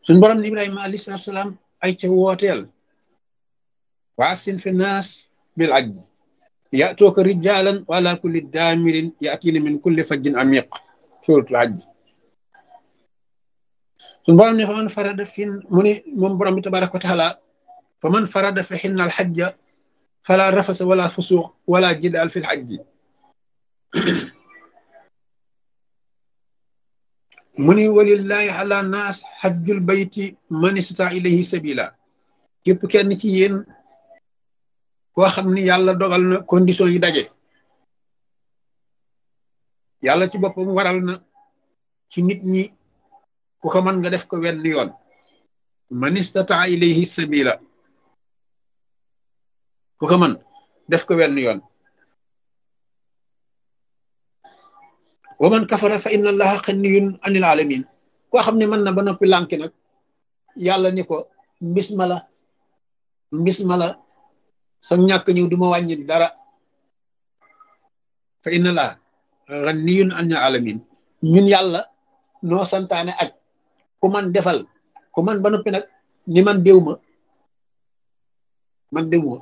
suñ borom ne Ibrahima alayhi salaatu salaam ay ca wooteel waasin fi naas bil ajj ya'tuuka rijaalan wa ala kulli daamirin ya'tiina min kulli fajjin amiq suuratul ajj suñ borom ne fa man farada fi mu ne moom borom bi tabaraka wa taala fa man farada fi xinna al xajja fala rafasa wala fusuuq wala jidaal fi l xajji mu ni walillahi ala naas xajjul bayti man istata ilayhi sabila képp kenn ci yéen koo xam ni yàlla dogal na condition yi daje yàlla ci boppam waral na ci nit ñi ku ko mën nga def ko wenn yoon man istata ilayhi sabila ku ko mën def ko wenn yoon wa man kafara fa inna allaha xanniyun anil alamin koo xam ne mën na ba noppi lànki nag yàlla ni ko mbis ma la sa ñàkk ñëw du ma wàññi dara fa inna allaha xanniyun anil alamin ñun yàlla noo santaane aj ku man defal ku man ba noppi nag ni man déw ma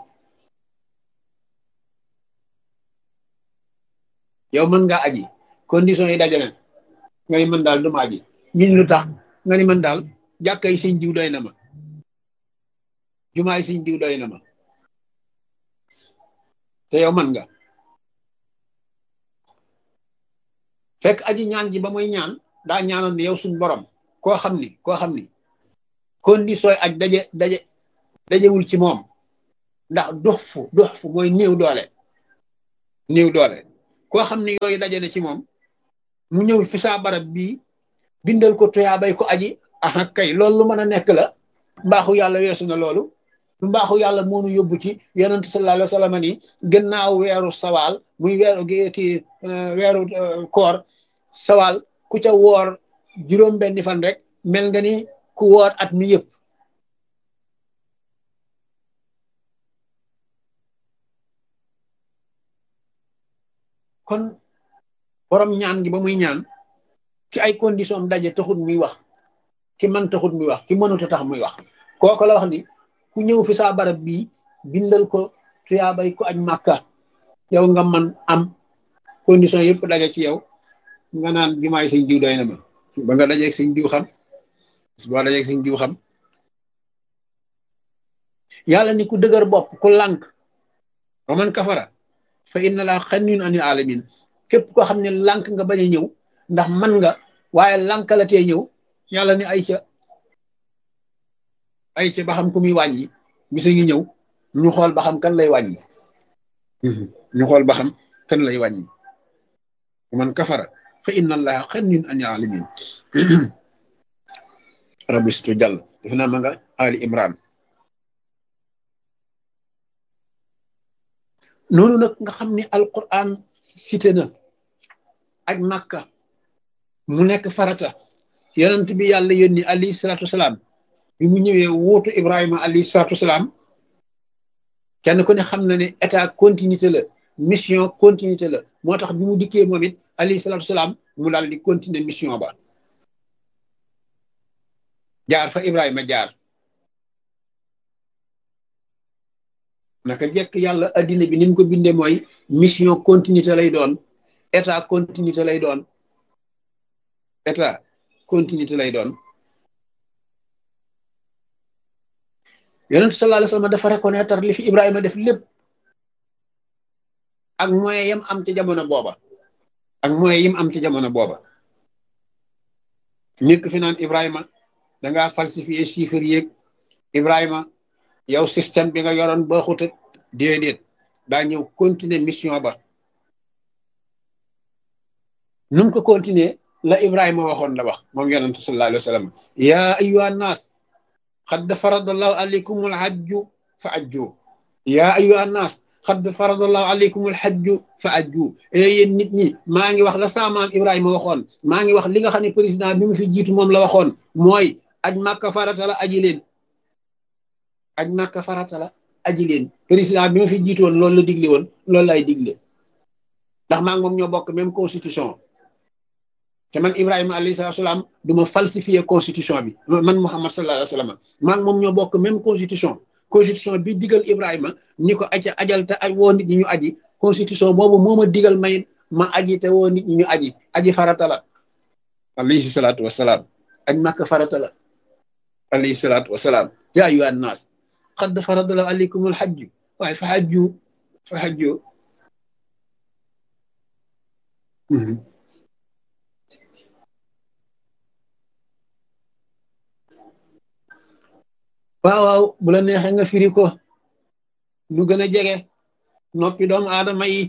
yow mën ngaa aji condition yi dajale nga ni man daal duma aji ñun lu tax nga ni man daal jàkkay sëñ diw doy na ma jumaay sëñ diw doy na ma te yow man nga fekk aji ñaan ji ba muy ñaan daa ñaanoon ni yow suñ borom koo xam ni condition yi aj dajewul ci moom ndax dux fu mooy néew doole koo xam ni yooyu daje na ci moom mu ñëw fi saa barab bii bindal ko tuyaabay ko aji aha kay loolu lu mën a nekk la mbaaxu yàlla weesu na loolu mbaaxu yàlla moonu yóbbu ci yonent sallallahu alayhi wa sallam ni gannaaw weeru sawaal muy weeru koor sawaal ku ca woor juróom benni fan rek mel nga ni ku woor at mi yëpp kon borom ñaan gi ba muy ñaan ki ay condition daje taxut muy wax ki man taxut muy wax ki mënut a tax muy wax kooku la wax ni ku ñëw fi saa barab bii bindal ko tuyaabay ko aj màkka yow nga man am condition yëpp daje ci yow nga naan jumaay sëñ diw doy na ma ba nga dajeeg sëñ diw xam boo dajeeg sëñ diw xam yàlla ni ku dëgër bopp ku lànk wa man kafara fa inna laa xanniyun anil alamin képp koo xam ne lànk nga bañ a ñëw ndax man nga waaye lànkalatee ñëw yàlla ni ay ca ba xam ku muy wàññi bisa ngi ñëw ñu xool ba xam kan lay wàññi man kafara fa inna allaha xanniyun anil alamin rabistu jàll def naa ma nga ali imran noonu nag nga xam ni alquran cité na aj màkka mu nekk farata yonent bi yàlla yónni alayhi salaatu wasalaam bi mu ñëwee wuutu Ibrahima alayhi salaatu wasalaam kenn ku ne xam na ne état continuité la mission continuité la moo tax bi mu dikkee moom it alayhi salaatu wasalaam mu daal di continuer mission ba jaar fa Ibrahima jaar naka jekk yàlla addina bi ni mu ko bindee mooy mission continuité lay doon état continuité lay doon yonent sallallahu alayhi wasallam dafa reconnaître li fi Ibrahima def lépp ak moyen yam am ci jamono booba nekk fi naan Ibrahima dangaa falsifier chiffres yéeg Ibrahima yow système bi nga yoroon ba xutat déedéet daa ñëw continuer mission ba nu mu ko continuer la Ibrahima waxoon la wax moom yonent sallallahu alayhi wa sallam yaa ayyuhan naas qad faradallahu alaykumul hajju fa ajju yaa ayyuhan naas qad faradallahu alaykumul hajju fa ajju yéen nit ñi maa ngi wax la sama maam Ibrahima waxoon maa ngi wax li nga xam ne président bi mu fi jiitu moom la waxoon mooy aj Makka farata la aji leen aj Makka farata la aji leen président bi ma fi jiitu woon loolu la digle woon loolu lay digle ndax maa ngi moom ñoo bokk même constitution te man Ibrahima alayhi salaam du ma falsifier constitution bi man Muhammad sallallahu alayhi wa sallam maa ngi moom ñoo bokk même constitution bi digal Ibrahima ni ko aja ajal te aj woo nit ñi ñu aji constitution boobu moo ma digal may ma aji te woo nit ñi ñu aji farata la alayhi salaatu wasalaam aj màkk farata la alayhi salaatu wasalaam yaa ayyuhan naas qad faradallahu alaykumul hajj waaye fa hajju waaw bu la neexee nga firi ko nu gën a jege noppi doomu aadama yi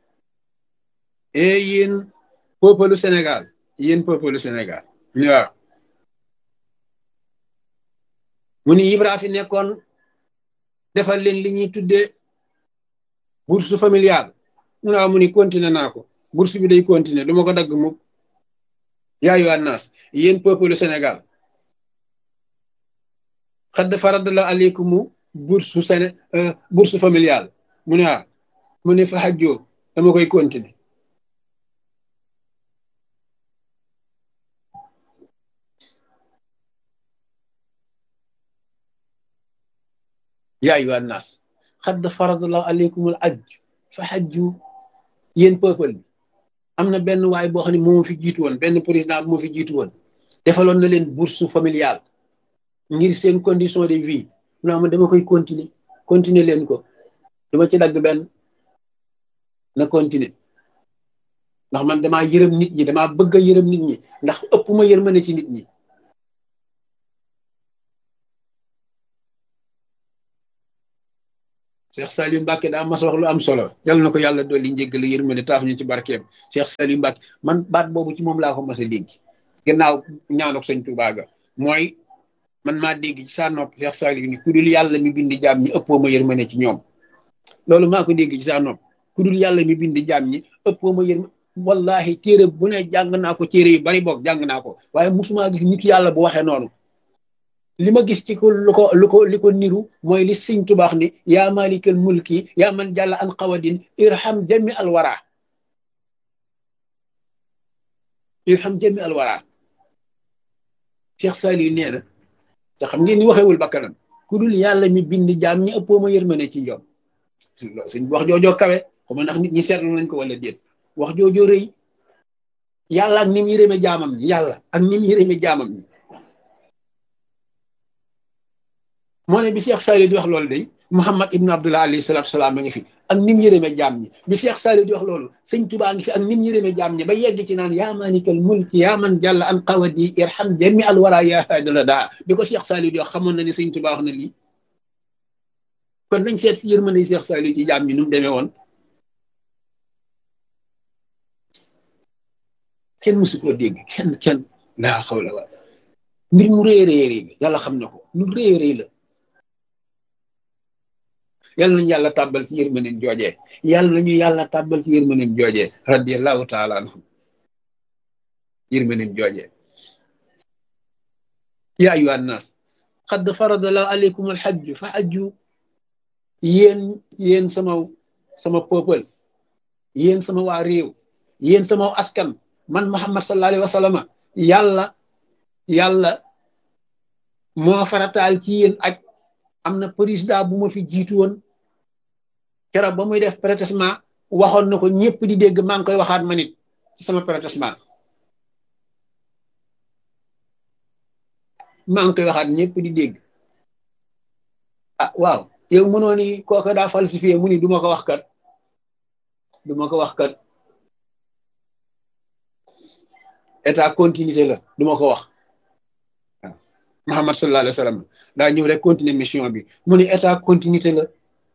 yéen peuple Sénégal waaw mu ni Ibra fi nekkoon defal leen li ñuy tuddee bourse familiale mu ni continuer naa ko bourse bi day continuer du ma ko dagg mukk yaa ayyuhan naas yéen peuple Sénégal xadd faradallahu aleykumu bourse familiale mu ne fa xajjoo dama koy continuer yaa ayyuhan naas xadd faradallahu aleykumul ajj fa xajju yéen peuple bi am na benn waay boo xam ne moo fi jiitu woon benn président moo fi jiitu woon defaloon na leen bourse familiale ngir seen condition de vie ma dama koy continuer leen ko duma ci dagg benn na continuer ndax man damaa yërëm nit ñi damaa bëgg a yërëm nit ñi ndax ëpp ma yërmande ci nit ñi Cheikh Saliou Mbacke daa mas wax lu am solo yal na ko yàlla dolli njéggal yërmande taaf ñu ci barkeem Cheikh Saliou Mbacke man baat boobu ci moom laa ko mas a dégg gannaaw ñaanok sëñ Tuubaa ga mooy man maa dégg ci saa nopp Cheikh Saliou ni ku dul yàlla mi bindi jaam ñi ëppoo ma yërmande ci ñoom loolu maa ko dégg ci saa nopp ku dul yàlla mi bindi jaam ñi ëppoo ma yërmande wallahi téere bu ne jàng naa ko téere yu bari boog jàng naa ko waaye musuma gis nit yàlla bu waxee noonu li ma gis ci ko li ko niru mooy li sëñ Tuubaa ni yaa malikal mulki yaa man jàlla an qawadin irham jami alwara Cheikh Saliou nee na te xam ngeen ni waxewul bakkanam ku dul yàlla mi bind jaam ñi ëppoo ma yërmande ci ñoom sëñ wax joojoo kawe xama ndax nit ñi seetlu nañ ko wala déet wax joojoo rëy yàlla ak ni mu yërëme jaamam ñi moo ne bi Cheikh Saliou di wax loolu day Muhammad ibn Abdullah alayhi salatu salaam a ngi fi ak ni mu yërëme jaam ñi bi Cheikh Saliou di wax loolu sëñ Tuubaa ngi fi ak ni mu yërëme jaam ñi ba yegg ci naan yaa malikal mulki yaa man jàll an qawadi irham jami al wara yaa haadala daa bi ko Cheikh Saliou di wax xamoon na ni sëñ Tuubaa wax na lii kon nañ seet si yërmande Cheikh Saliou ci jaam ñi nu mu demee woon kenn mësu koo dégg kenn laa xawla wala mbir mu rëy la yàlla xam na ko lu rëy la yàlla nañu yàlla tàbbal ci yërmandeem joojee radiyallahu taala anhu yërmandeem joojee yaa ayyuhan naas qad faradallahu alaykum alhajj fa hajju yéen sama peuple yéen sama waa réew yéen sama askan man Muhammad sallallahu alayhi wa sallam yàlla moo farataal ci yéen aj am na président bu ma fi jiitu woon keroog ba muy def prêtissement waxoon na ko ñëpp di dégg maa ngi koy waxaat ma nit ci sama prêtissement maa ngi koy waxaat ñëpp di dégg waaw yow mënoo ni kooka daa falsifié mu ni du ma ko wax kat état continuité la du ma ko wax waaw Muhammad sallallahu alayhi wa sallam daa ñëw rek continuer mission bi mu ni état continuité la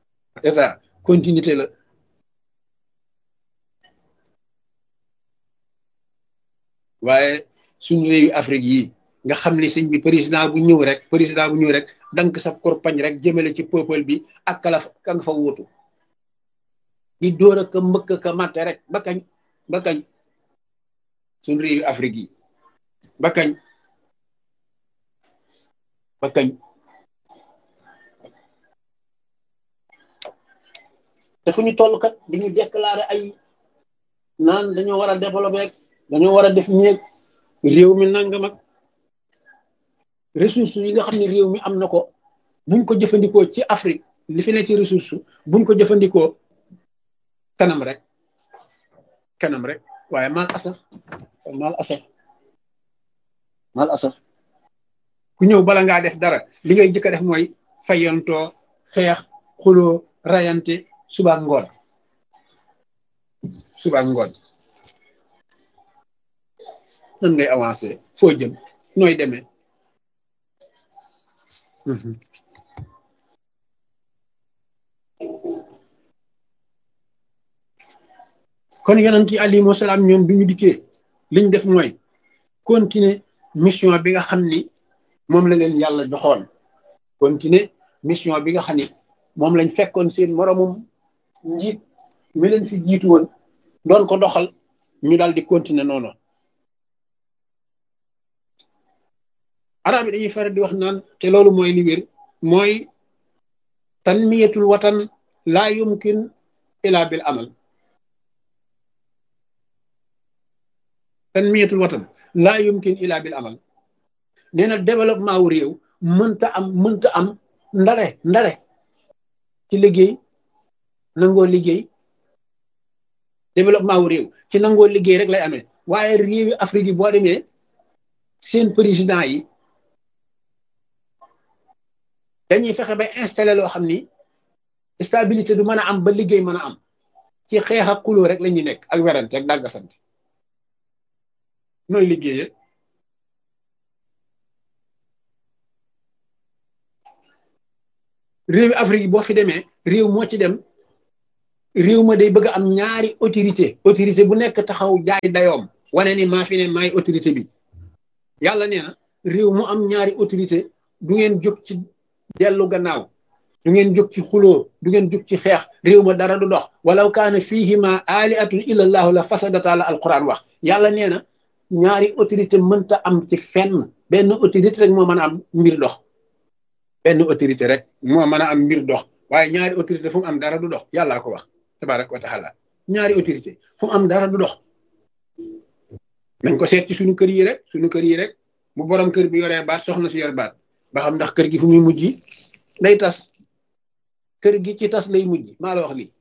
waaye suñu réewi Afrique yi nga xam ne sëñ bi président bu ñëw rek dank sa korpañ rek jëmale ci peuple bi ak ka nga fa wuutu di dóor a ka mbëkk ka matte rek ba kañ suñu réewi Afrique yi ba kañ te fu ñu toll kat di ñu déclaré ay naan dañoo war a développé rek dañoo war a def néeg réew mi nangam ak ressources yi nga xam ne réew mi am na ko buñ ko jëfandikoo ci Afrique li fi ne ci ressource buñ ko jëfandikoo kanam rek waaye mal asaf mal asaf mal asaf ku ñëw bala ngaa def dara li ngay jëkk a def mooy fayantoo xeex xuloo rayante suba ngoon nan ngay avancé foo jëm nooy demee kon yonent yi alayhimu salaam ñoom bi ñu dikkee liñ def mooy continuer mission bi nga xam ni moom la leen yàlla joxoon continuer mission bi nga xam ni moom lañ fekkoon seen moromum njiit mi leen fi jiitu woon doon ko doxal ñu daal di continuer noonu arab yi dañuy faral di wax naan te loolu mooy li wér mooy tanmiyatul watan laa yumkin ila bil amal tanmiyatul watan laa yumkin ila bil amal nee na développement wu réew mënta am ndare ci liggéey nangoo liggéey développement wu réew ci nangoo liggéey rek lay amee waaye réewi Afrique yi boo demee seen président yi dañuy fexe ba installé loo xam ni stabilité du mën a am ba liggéey mën a am ci xeex ak xuloo rek la ñuy nekk ak werante ak dàggasante nooy liggéeyee réewi Afrique yi boo fi demee réew moo ci dem réew ma day bëgg a am ñaari autorité bu nekk taxaw jaay dayoom wane ni maa fi ne maay autorité bi yàlla nee na réew mu am ñaari autorité du ngeen jóg ci dellu gannaaw du ngeen jóg ci xuloo du ngeen jóg ci xeex réew ma dara du dox walaw kaana fihima aliatun illa allahu la fasadata la alquran wax yàlla nee na ñaari autorité mënta am ci fenn benn autorité rek moo mën a am mbir dox benn autorité rek moo mën a am mbir dox waaye ñaari autorité fu mu am dara du dox yàllaa ko wax tabaraka wa taala ñaari autorité fu mu am dara du dox nañ ko seet ci suñu kër yi rek bu borom kër bi yoree baat soxna si yor baat ba xam ndax kër gi fu muy mujj day tas kër gi ci tas lay mujj maa la wax lii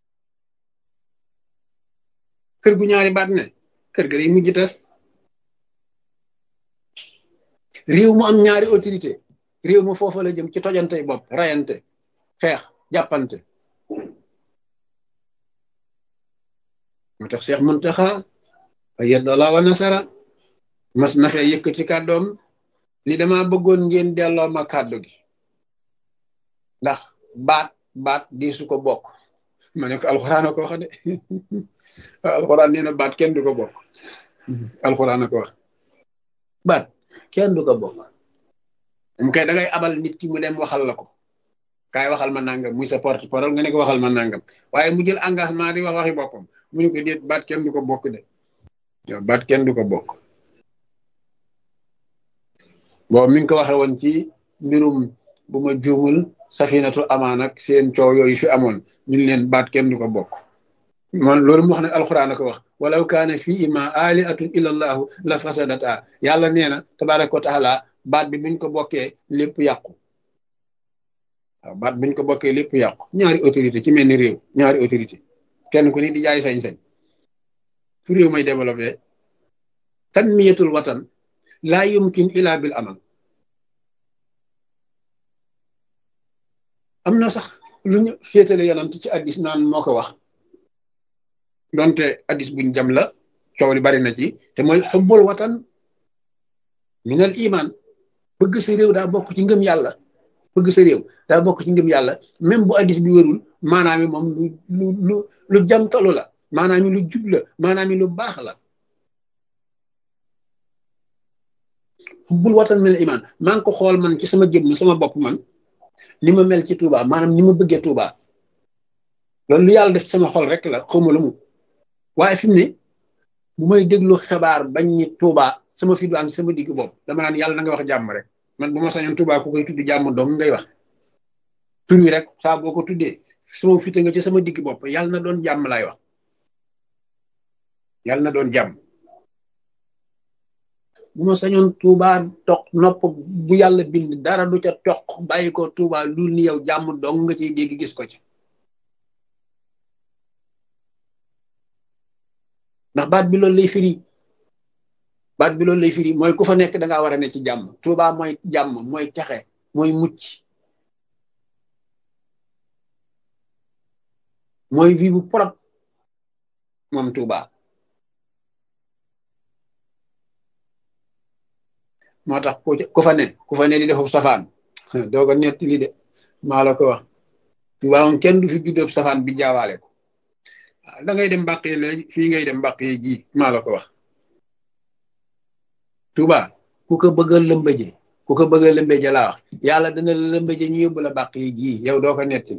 kër gu ñaari baat ne kër ga day mujj tas réew mu am ñaari autorité réew mu foofa la jëm ci tojante bopp rayante xeex jàppante moo tax Cheikh Muntaxa ayyadallahu wa nasara mas na fee yëkkati kàddoom ni dama bëggoon ngeen delloo ma kàddu gi ndax baat di su ko bokk ma ne ko alxuraan a ko wax de alxuraan nee na baat kenn du ko bokk alxuraan a ko wax baat kenn du ko bokk mu kay da ngay abal nit ki mu dem waxal la ko kaay waxal ma nangam muy sa porte parole nga ne ko waxal ma nangam waaye mu jël engagement di wax waxi boppam mu ne ko déet baat kenn du ko bokk de yow baat kenn du ko bokk boobu mi ngi ko waxee woon ci mbirum bu ma juumul safinatul amaan ak seen coow yooyu fi amoon ñu leen baat kenn du ko bokk man loolu mu wax ne alxuraan a ko wax walaw kaana fii ma aliatun illa allahu la fasadata yàlla nee na tabaraka wa taala baat bi buñ ko bokkee lépp yàqu waaw baat buñ ko bokkee lépp yàqu ñaari autorité ci mel ni réew ñaari autorité kenn ku ni di jaay sañ-sañ fu réew may développé tanmiyatul watan laa yumkin ila bil amal am na sax lu ñu féetale yonant ci addis naan moo ko wax donte addis buñ jam la coow li bari na ci te mooy xubbul watan minal iman bëgg sa réew daa bokk ci ngëm yàlla bëgg sa réew daa bokk ci ngëm yàlla même bu addis bi wérul maanaam mi moom lu jamtalu la maanaam mi lu jub la maanaam mi lu baax la xubbul watan minal iman maa ngi ko xool man ci sama jëmm sama bopp man ni ma mel ci Touba maanaam ni ma bëggee Touba loolu lu yàlla def ci sama xol rek la xawma lu mu waaye fi mu ne bu may déglu xibaar bañ ni Touba sama fi du am sama digg bopp dama naan yàlla na nga wax jàmm rek man bu ma sañoon Touba ku koy tudd jàmm dong ngay wax tur wi rek saa boo ko tuddee sama fite nga ci sama digg bopp yàlla na doon jàmm laay wax yàlla na doon jàmm bu ma sañoon Touba toq nopp bu yàlla bind dara du ca toq bàyyi ko Touba lu ni yow jàmm dong nga ciy dégg gis ko ci ndax baat bi loolu lay firi baat bi loolu lay firi mooy ku fa nekk da ngaa war a ne ci jàmm Touba mooy jàmm mooy texe mooy mucc mooy vie bu propre moom Touba moo tax ku fa ne di defu safaan doo ko netti li de maa la ko wax Touba moom kenn du fi juddóob safaan bi jaawaale ko da ngay dem mbàq yi léegi fii ngay dem mbàq yi ji maa la ko wax Touba ku ko bëgg a lëmbëje ku ko bëgg a lëmbëje laa wax yàlla dana la lëmbëje ñu yóbbu la mbàq yi ji yow doo ko netti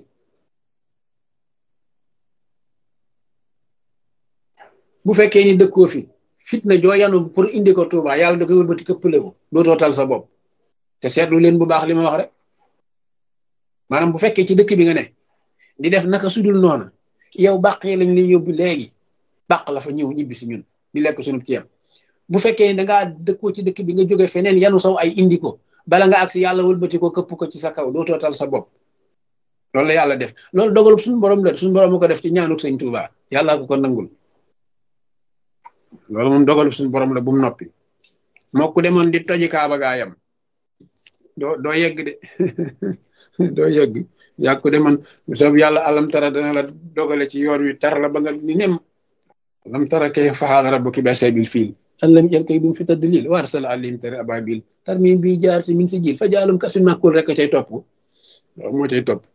bu fekkee ni dëkkoo fi fitna joo yanu pour indi ko Touba yàlla da koy wëlbati këppale ko dootoo tal sa bopp te seetlu leen bu baax li ma wax rek maanaam bu fekkee ci dëkk bi nga ne di def naka sudul noonu yow bàq yi lañ lay yóbbu léegi bàq la fa ñëw ñibbi si ñun di lekk sunu ceeb bu fekkee ni dangaa dëkkoo ci dëkk bi nga jóge feneen yanu saw ay indi ko bala nga agsi yàlla wëlbati ko këpp ko ci sa kaw dootoo tal sa bopp loolu la yàlla def loolu dogalub suñu borom la suñu borom ko def ci ñaanuk sëñ Touba yàllaa ko nangul loolu moom dogalu suñu borom la bu mu noppi moo ku demoon di toji kaaba gaayam doo yegg de doo yegg yaa ko demoon soob yàlla alam tara dana la dogale ci yoon wi tar la ba nga ni nem alam tara kayfa fa'ala rabbuka bi ashabil fiil alam yaj'al kaydahum fi tadlil wa arsala alayhim tayran ababil tarmihim bi hijaaratin min sijjiil fa ja'alahum ka'asfin ma'kuul rek cay topp moo cay topp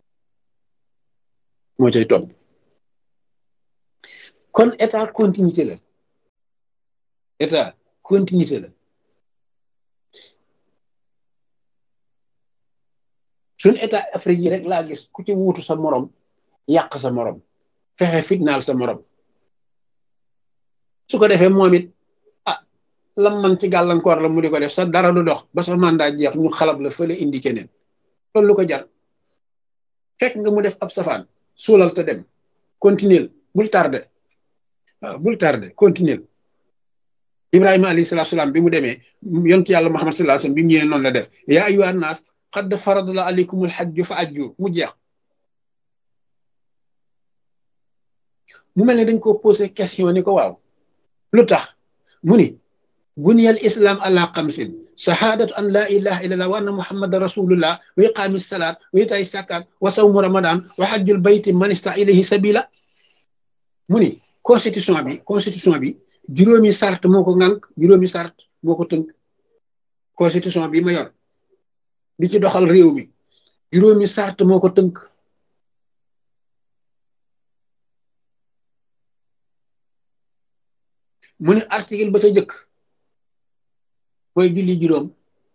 moo cay topp kon état continuité la état continuité la suñ état Afrique yi rek laa gis ku ci wuutu sa morom yàq sa morom fexe fitnaal sa morom su ko defee moom it lam man ci gàllankoor la mu di ko def sa dara du dox ba sa mandat jeex ñu xalab la fële indi keneen loolu lu ko jar fekk nga mu def ab safaan suulal te dem continuer bul tardé waaw bul tardé continuer Ibrahima alayhi salaatu salaam bi mu demee yontu yàlla Muhammad sallallahu alayhi wasallam bi mu ñëwee noonu la def yaa ayyuhan naas qad faradallahu alaykumul hajju fa ajju mu jeex mu mel ne dañ ko posé question ni ko waaw lu tax mu ni buniyal islam ala xamsin shahadatu an la ilaha illallah wa anna muhammadan rasulullah wa iqaami salaat wa itaay zakat wa sawmu ramadan wa hajjul bayti man ista ilayhi sabila mu ni constitution bi juróomi sart moo ko ŋànk juróomi sart moo ko tënk constitution bi ma yor di ci doxal réew mi juróomi sart moo ko tënk mu ne article ba ca jëkk mooy julli juróom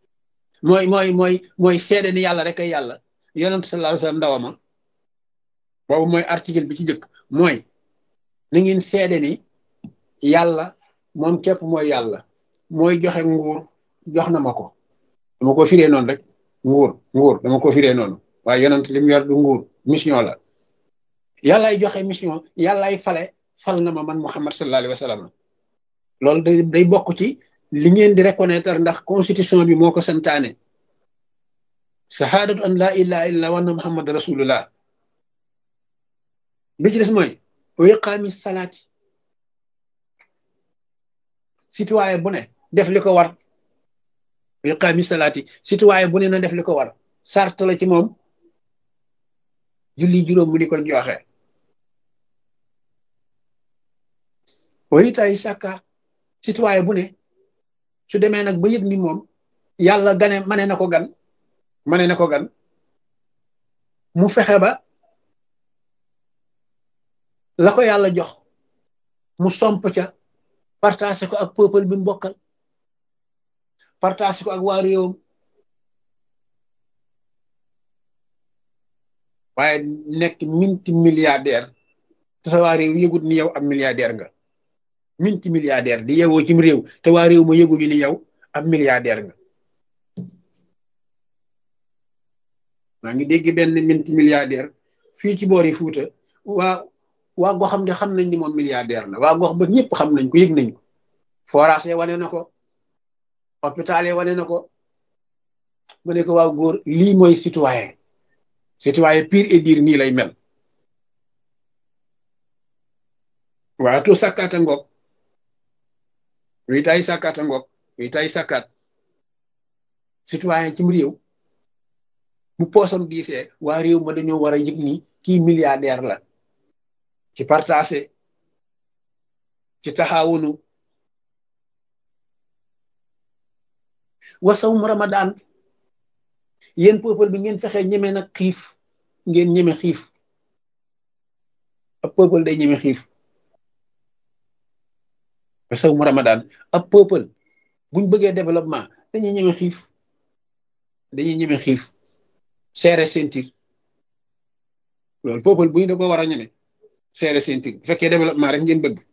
mooy seede ni yàlla rek ay yàlla yonent sallallahu alayhi wasallam ndawama boobu mooy article bi ci jëkk mooy na ngeen seede ni yàlla moom képp mooy yàlla mooy joxe nguur jox na ma ko dama ko firee noonu rek nguur dama ko firee noonu waaye yonent li mu yor du nguur mission la yàllaay joxe mission yàllaay fal na ma man Muhammad sallallahu alayhi wasallam loolu day bokk ci li ngeen di reconnaître ndax constitution bi moo ko santaane shahadatu an la ilaha illa wa anna muhammad rasulullah bi ci des mooy wa iqaami salaati citoyen bu ne def li ko war wa iqaami salaati citoyen bu ne na def li ko war sart la ci moom julli juróom mu di ko joxe wa itaay sàkka citoyen bu ne su demee nag ba yëg ni moom yàlla mane na ko gan mu fexe ba la ko yàlla jox mu somp ca partagé ko ak peuple bi mu bokkal partagé ko ak waa réewam waaye nekk multimilliardaire te sa waa réew yëgut ni yow ab milliardaire nga multimilliardaire di yeewoo cim réew te waa réew ma yëguñu ni yow ab milliardaire nga maa ngi dégg benn multimilliardaire fii ci boori Fuuta waa gox xam ne xam nañ ni moom milliardaire la waa gox ba ñëpp xam nañ ko yëg nañ ko forage wane na ko hôpital yi wane na ko mu ne ko waaw góor lii mooy citoyen citoyen pur et dur nii lay mel waaye tu sàkkaata ngoog witay sàkkaata ngoog witay sàkkaat citoyen cim réew bu poosam diisee waa réew ma dañoo war a yëg ni kii milliardaire la ci partagé ci taxawunu wasawum ramadan yéen peuple bi ngeen fexe ñeme nag xiif ngeen ñeme xiif ab peuple day ñeme xiif wasawum ramadan ab peuple buñ bëggee développement dañuy ñeme xiif serré ceinture loolu peuple bu ñu da ko war a ñeme serré ceinture bu fekkee développement rek ngeen bëgg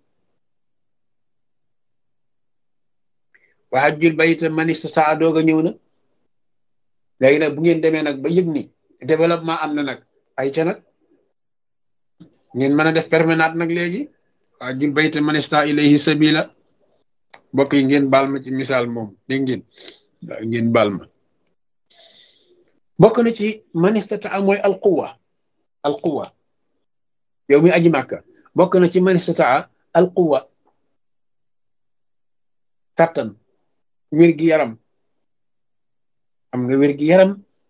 waa jul bayita maniste saa doog a ñëw na léegi nag bu ngeen demee nag ba yëg ni développement am na nag ay ca nag ngeen mën a def permanente nag léegi waa jul bayita manista ilayhi sabila mbokk yi ngeen baal ma ci misaal moom dégg ngeen waaw ngeen baal ma bokk na ci manistata mooy alquwa yow mi aji màkka bokk na ci manistata alquwa kattan wér-gi-yaram am nga wér-gi-yaram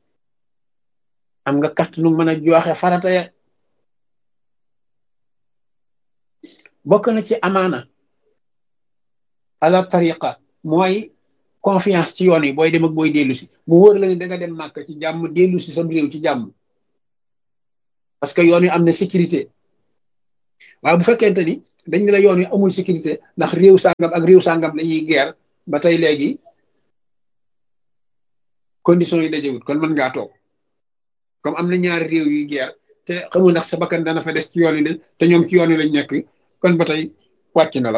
am nga kattanu mën a joxe farata ya bokk na ci amaana ala tariqa mooy confiance ci yoon yi booy dem ak booy dellu si mu wóor la ni da nga dem màkk ci jàmm dellu si sam réew ci jàmm parce que yoon yi am na sécurité waaye bu fekkente ni dañ ne la yoon yi amul sécurité ndax réew sàngam ak réew sàngam lañuy guerre ba tey léegi conditions yi dajewut kon mën ngaa toog comme am na ñaari réew yuy guerre te xamul ndax sa bakkan dana fa des ci yoon yi te ñoom ci yoon yi lañ nekk kon ba tey wàcc na la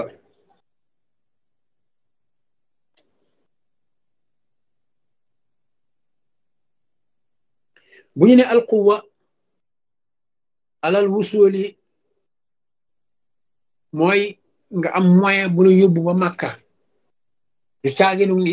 bu ñu ne alquwa alal wusuli mooy nga am moyen bu la yóbbu ba Makka du caaginu ni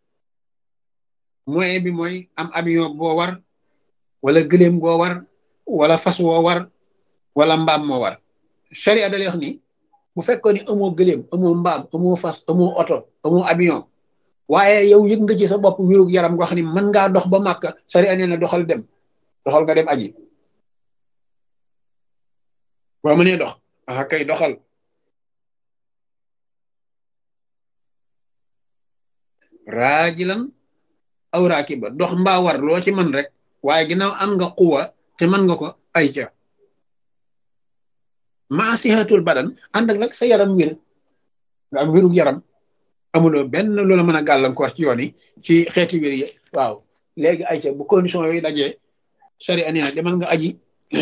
moyen bi mooy am avion boo war wala gëléem boo war wala fas woo war wala mbaam moo war charia da lay wax ni bu fekkoon ni amoo gëléem amoo mbaam amoo fas amoo oto amoo avion waaye yow yëg nga ci sa bopp wérug yaram nga xam ni mën ngaa dox ba Makka charia nee na doxal nga dem aji boo mënee dox kay doxal raajilan aw raakiba dox mbaa war loo ci mën rek waaye ginnaaw am nga quwa te mën nga ko ay ca maa sihatul badan ànd ak nag sa yaram wér nga am wérug yaram amuloo benn loola mën a gàllankoor ci yoon yi ci xeeti wér yi waaw léegi ay ca bu condition yooyu dajee sari ani na demal nga aji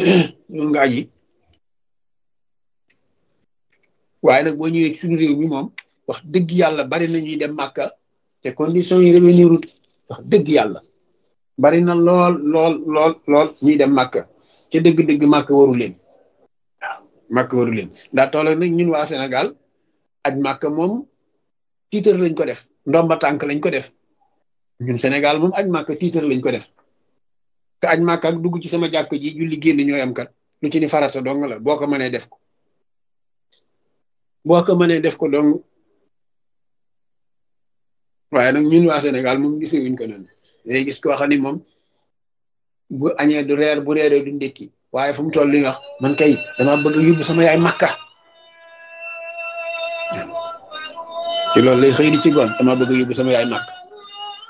waaye nag boo ñëwee ci suñu réew mi moom wax dëgg yàlla bari na ñuy dem Màkka te condition yi réunirut wax dëgg yàlla bari na lool ñuy dem Màkka te dëgg-dëgg Màkka waru leen waaw Màkka waru leen ndax toll nag ñun waa Sénégal aj Màkka moom titre lañ ko def ndomba tànk lañ ko def ñun Sénégal moom aj Màkka titre lañ ko def te aj Màkka ak dugg ci sama jàkk ji julli génn ñooy am kat lu ci ni farata dong la boo ko mënee def ko dong waaye nag ñun waa Sénégal moom gisewuñ ko noonu day gis koo xam ni moom bu añee du reer bu reeree du ndékki waaye fu mu toll li nga wax man kay dama bëgg a yóbbu sama yaay Makka ci loolu lay xëy di ci goon dama bëgg a yóbbu sama yaay Makka